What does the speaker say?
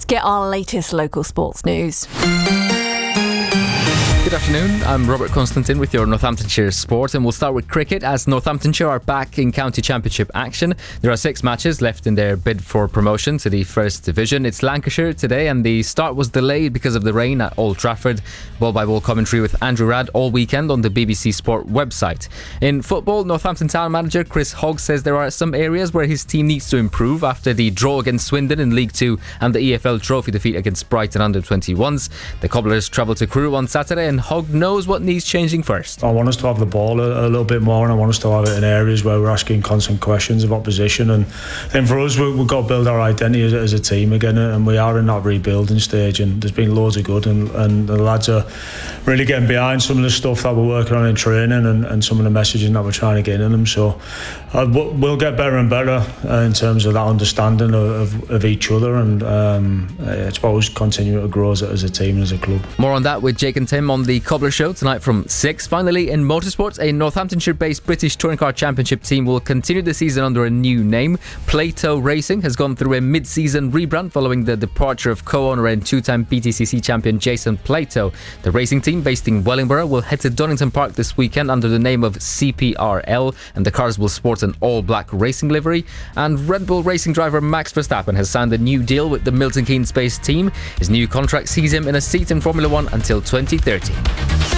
get our latest local sports news. Good afternoon, I'm Robert Constantine with your Northamptonshire Sport, and we'll start with cricket as Northamptonshire are back in County Championship action. There are 6 matches left in their bid for promotion to the First Division. It's Lancashire today and the start was delayed because of the rain at Old Trafford. Ball-by-ball commentary with Andrew Radd all weekend on the BBC Sport website. In football, Northampton Town manager Chris Hogg says there are some areas where his team needs to improve after the draw against Swindon in League 2 and the EFL Trophy defeat against Brighton under-21s. The Cobblers travel to Crewe on Saturday and Hogg knows what needs changing first. I want us to have the ball a little bit more, and I want us to have it in areas where we're asking constant questions of opposition. And then for us, we've got to build our identity as a team again, and we are in that rebuilding stage, and there's been loads of good, and the lads are really getting behind some of the stuff that we're working on in training and some of the messaging that we're trying to get in them. So we'll get better and better in terms of that understanding of each other, and I suppose continue to grow as a team and as a club. More on that with Jake and Tim on the Cobbler Show tonight from 6. Finally, in motorsports, a Northamptonshire-based British Touring Car Championship team will continue the season under a new name. Plato Racing has gone through a mid-season rebrand following the departure of co-owner and 2-time BTCC champion Jason Plato. The racing team, based in Wellingborough, will head to Donington Park this weekend under the name of CPRL, and the cars will sport an all-black racing livery. And Red Bull racing driver Max Verstappen has signed a new deal with the Milton Keynes-based team. His new contract sees him in a seat in Formula 1 until 2030.